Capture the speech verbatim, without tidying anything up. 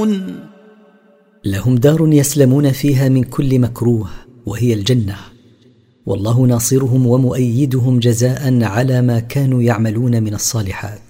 يعملون. لهم دار يسلمون فيها من كل مكروه وهي الجنة، والله ناصرهم ومؤيدهم جزاء على ما كانوا يعملون من الصالحات.